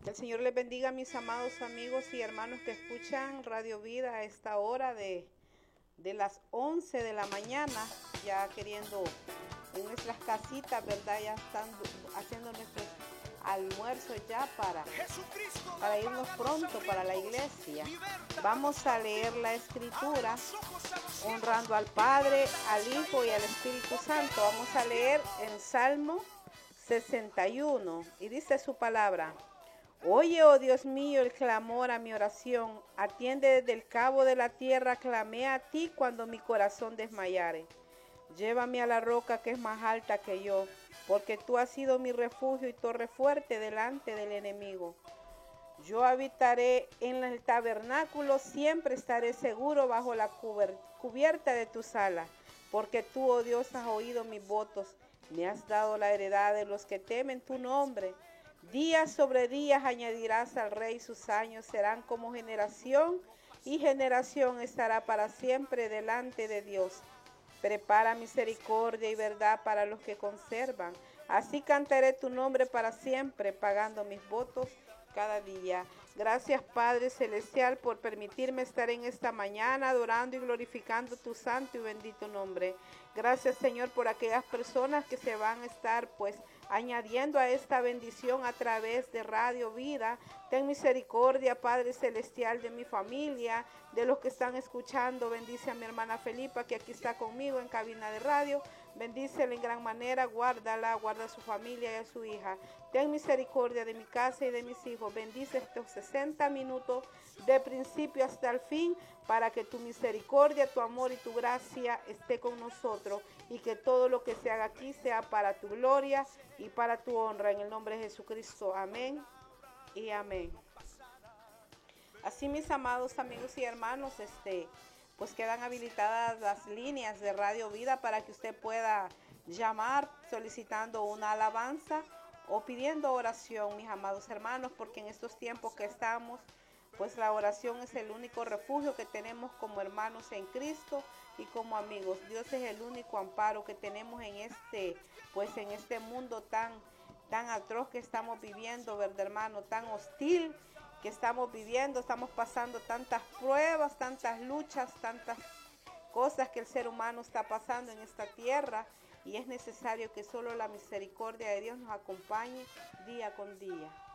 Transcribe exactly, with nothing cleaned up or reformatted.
El Señor les bendiga, mis amados amigos y hermanos que escuchan Radio Vida a esta hora de, de las once de la mañana, ya queriendo en nuestras casitas, ¿verdad? Ya están haciendo nuestros almuerzos ya para, para irnos pronto para la iglesia. Vamos a leer la Escritura honrando al Padre, al Hijo y al Espíritu Santo. Vamos a leer en Salmo sesenta y uno y dice su palabra: Oye, oh Dios mío, el clamor a mi oración, atiende desde el cabo de la tierra, clamé a ti cuando mi corazón desmayare. Llévame a la roca que es más alta que yo, porque tú has sido mi refugio y torre fuerte delante del enemigo. Yo habitaré en el tabernáculo, siempre estaré seguro bajo la cubierta de tus alas, porque tú, oh Dios, has oído mis votos, me has dado la heredad de los que temen tu nombre. Días sobre días añadirás al rey, sus años serán como generación, y generación estará para siempre delante de Dios. Prepara misericordia y verdad para los que conservan. Así cantaré tu nombre para siempre, pagando mis votos cada día. Gracias, Padre Celestial, por permitirme estar en esta mañana adorando y glorificando tu santo y bendito nombre. Gracias, Señor, por aquellas personas que se van a estar, pues, añadiendo a esta bendición a través de Radio Vida. Ten misericordia, Padre Celestial, de mi familia, de los que están escuchando. Bendice a mi hermana Felipa, que aquí está conmigo en cabina de radio. Bendícela en gran manera, guárdala, guarda a su familia y a su hija. Ten misericordia de mi casa y de mis hijos. Bendice estos sesenta minutos de principio hasta el fin, para que tu misericordia, tu amor y tu gracia esté con nosotros, y que todo lo que se haga aquí sea para tu gloria y para tu honra, en el nombre de Jesucristo. Amén y amén. Así, mis amados amigos y hermanos, este, pues quedan habilitadas las líneas de Radio Vida para que usted pueda llamar solicitando una alabanza o pidiendo oración, mis amados hermanos, porque en estos tiempos que estamos, pues la oración es el único refugio que tenemos como hermanos en Cristo y como amigos. Dios es el único amparo que tenemos en este, pues en este mundo tan, tan atroz que estamos viviendo, ¿verdad, hermano? Tan hostil que estamos viviendo, estamos pasando tantas pruebas, tantas luchas, tantas cosas que el ser humano está pasando en esta tierra, y es necesario que solo la misericordia de Dios nos acompañe día con día.